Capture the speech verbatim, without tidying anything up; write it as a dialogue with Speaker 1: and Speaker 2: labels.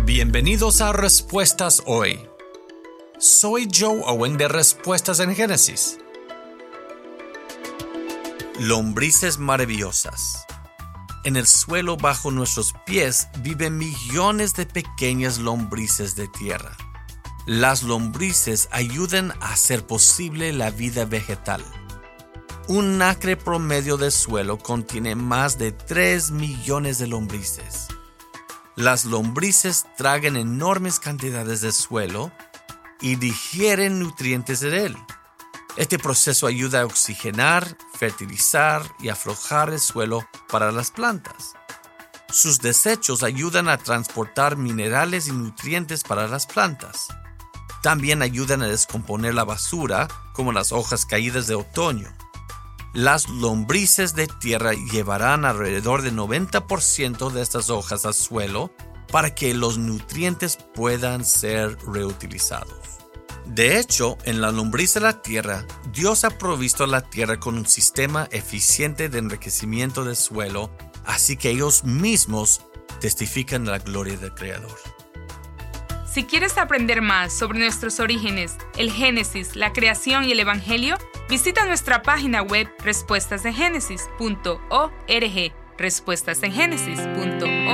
Speaker 1: Bienvenidos a Respuestas Hoy. Soy Joe Owen de Respuestas en Génesis. Lombrices maravillosas. En el suelo bajo nuestros pies viven millones de pequeñas lombrices de tierra. Las lombrices ayudan a hacer posible la vida vegetal. Un acre promedio de suelo contiene más de tres millones de lombrices. Las lombrices tragan enormes cantidades de suelo y digieren nutrientes de él. Este proceso ayuda a oxigenar, fertilizar y aflojar el suelo para las plantas. Sus desechos ayudan a transportar minerales y nutrientes para las plantas. También ayudan a descomponer la basura, como las hojas caídas de otoño. Las lombrices de tierra llevarán alrededor del noventa por ciento de estas hojas al suelo para que los nutrientes puedan ser reutilizados. De hecho, en la lombriz de la tierra, Dios ha provisto a la tierra con un sistema eficiente de enriquecimiento del suelo, así que ellos mismos testifican la gloria del Creador.
Speaker 2: Si quieres aprender más sobre nuestros orígenes, el Génesis, la creación y el Evangelio, visita nuestra página web respuestas en génesis punto org, respuestas en génesis punto org.